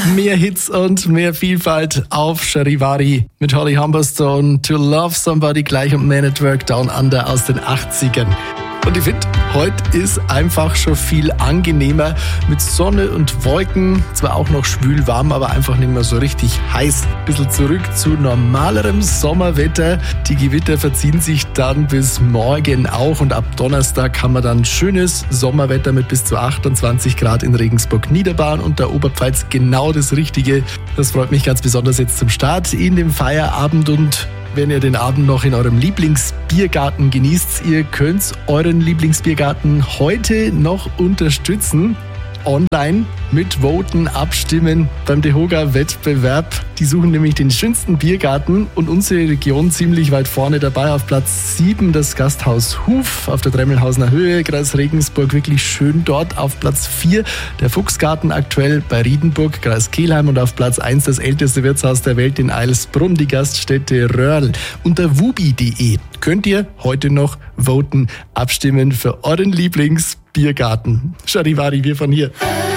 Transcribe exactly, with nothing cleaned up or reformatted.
Mehr Hits und mehr Vielfalt auf Charivari mit Holly Humberstone, To Love Somebody gleich und Man at Work Down Under aus den achtzigern. Und ich finde, heute ist einfach schon viel angenehmer mit Sonne und Wolken. Zwar auch noch schwül warm, aber einfach nicht mehr so richtig heiß. Ein bisschen zurück zu normalerem Sommerwetter. Die Gewitter verziehen sich dann bis morgen auch. Und ab Donnerstag haben wir dann schönes Sommerwetter mit bis zu achtundzwanzig Grad in Regensburg-Niederbahn und der Oberpfalz. Genau das Richtige. Das freut mich ganz besonders jetzt zum Start in dem Feierabend. Und wenn ihr den Abend noch in eurem Lieblingsbiergarten genießt, ihr könnt euren Lieblingsbiergarten heute noch unterstützen. Online mit Voten, Abstimmen beim DEHOGA-Wettbewerb. Die suchen nämlich den schönsten Biergarten und unsere Region ziemlich weit vorne dabei. Auf Platz sieben das Gasthaus Huf auf der Dremmelhausener Höhe, Kreis Regensburg, wirklich schön dort. Auf Platz vier der Fuchsgarten aktuell bei Riedenburg, Kreis Kelheim, und auf Platz eins das älteste Wirtshaus der Welt in Eilsbrunn, die Gaststätte Röhrl. Unter wubi punkt de könnt ihr heute noch voten, abstimmen für euren Lieblingsbiergarten. Charivari, wir von hier.